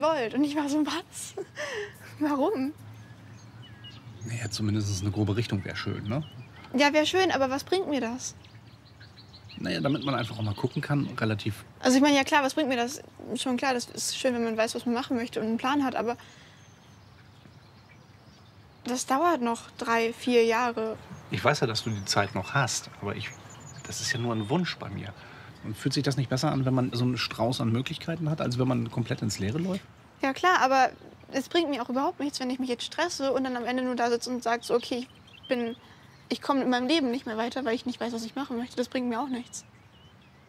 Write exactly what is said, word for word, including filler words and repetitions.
wollt. Und ich war so, was? Warum? Naja, zumindest eine grobe Richtung wäre schön, ne? Ja, wäre schön, aber was bringt mir das? Naja, damit man einfach auch mal gucken kann, relativ. Also ich meine, ja klar, was bringt mir das? Schon klar, das ist schön, wenn man weiß, was man machen möchte und einen Plan hat, aber das dauert noch drei, vier Jahre. Ich weiß ja, dass du die Zeit noch hast, aber ich, das ist ja nur ein Wunsch bei mir. Und fühlt sich das nicht besser an, wenn man so einen Strauß an Möglichkeiten hat, als wenn man komplett ins Leere läuft? Ja klar, aber es bringt mir auch überhaupt nichts, wenn ich mich jetzt stresse und dann am Ende nur da sitze und sage so, okay, ich bin, ich komme in meinem Leben nicht mehr weiter, weil ich nicht weiß, was ich machen möchte. Das bringt mir auch nichts.